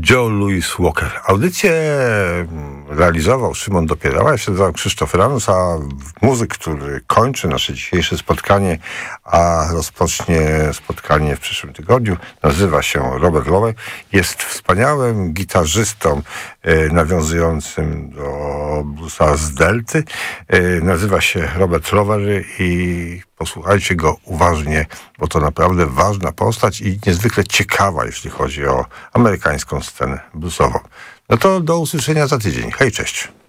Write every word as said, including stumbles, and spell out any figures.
Joe Louis Walker. Audycję realizował Szymon Dopierała, ja się nazywam Krzysztof Ranus, a muzyk, który kończy nasze dzisiejsze spotkanie, a rozpocznie spotkanie w przyszłym tygodniu, nazywa się Robert Lowe. Jest wspaniałym gitarzystą e, nawiązującym do bluesa z Delty. E, nazywa się Robert Lowery i posłuchajcie go uważnie, bo to naprawdę ważna postać i niezwykle ciekawa, jeśli chodzi o amerykańską scenę bluesową. No to do usłyszenia za tydzień. Hej, cześć.